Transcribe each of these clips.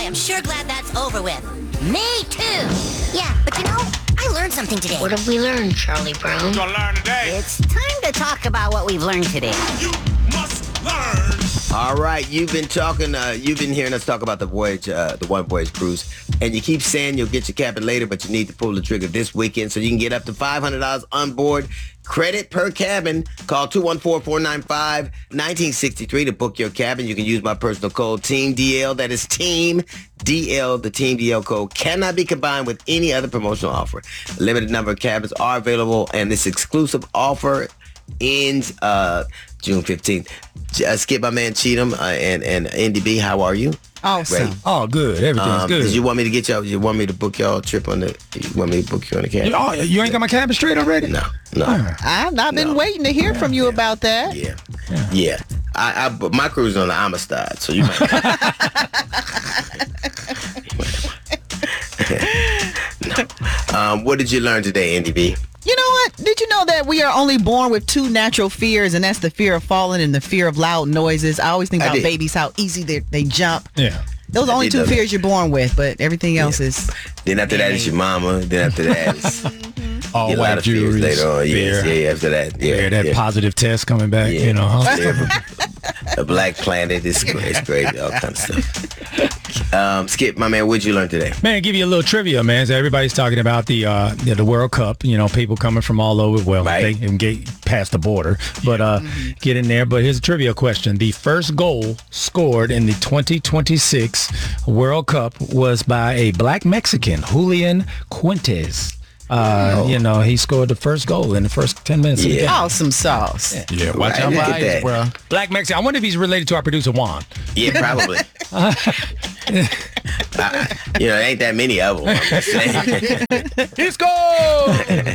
I am sure glad that's over with. Me too. Yeah, but I learned something today. What have we learned, Charlie Brown? We're gonna learn today. It's time to talk about what we've learned today. You must learn. All right, you've been hearing us talk about the voyage, the One Voyage cruise, and you keep saying you'll get your cabin later, but you need to pull the trigger this weekend so you can get up to $500 on board. Credit per cabin. Call 214-495-1963 to book your cabin. You can use my personal code, Team DL. That is Team DL. The Team DL code cannot be combined with any other promotional offer. A limited number of cabins are available, and this exclusive offer ends June 15th. Skip, my man Cheatham, and NDB, how are you? Awesome. Great. Oh, good. Everything's good. Did you want me to get y'all? You want me to book y'all a trip on the? You want me to book you on the cabin? Oh, you ain't got my cabin straight already? No. I've been waiting to hear from you about that. Yeah. But my cruise is on the Amistad, so you might. What did you learn today, NDB? You know what? Did you know that we are only born with two natural fears, and that's the fear of falling and the fear of loud noises? I always think about babies, how easy they jump. Yeah. Those are only two fears you're born with, but everything else is... Then after that is your mama. Then after that is... All white fears jewelry. later on. Yeah, after that. That positive test coming back, you know. Huh? A black planet is great, all kinds of stuff. Skip, my man, what'd you learn today? Man, give you a little trivia, man. So everybody's talking about the World Cup. You know, people coming from all over. Well, they can get past the border, but get in there. But here's a trivia question. The first goal scored in the 2026 World Cup was by a black Mexican, Julian Fuentes. You know, he scored the first goal in the first 10 minutes of the game. Awesome sauce. Yeah, watch out for eyes, bro. Black Mexican. I wonder if he's related to our producer, Juan. Yeah, probably. There ain't that many of them. I'm just saying. He scored!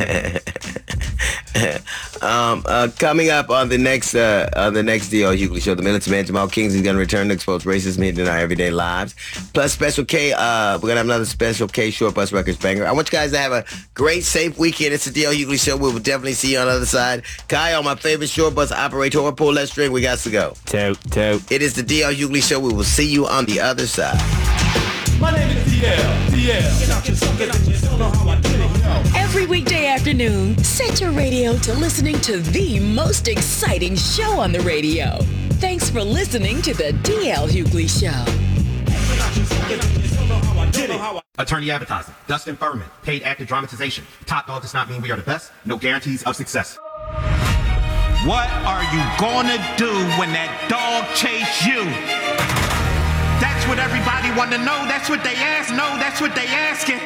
Coming up on the next DL Hughley show, the militant man Jamal Kingsley is going to return to expose racism hidden in our everyday lives. Plus Special K, we're going to have another Special K Short Bus Records banger. I want you guys to have a great, safe weekend. It's the DL Hughley show. We will definitely see you on the other side. Kyle, my favorite short bus operator, pull that string. We got to go. Tote. It is the DL Hughley show. We will see you on the other side. My name is DL. Every weekday afternoon, set your radio to listening to the most exciting show on the radio. Thanks for listening to the DL Hughley Show. Attorney advertising, Dustin Furman, paid actor dramatization. Top dog does not mean we are the best. No guarantees of success. What are you gonna do when that dog chase you? That's what everybody wanna know. That's what they ask. No, that's what they asking.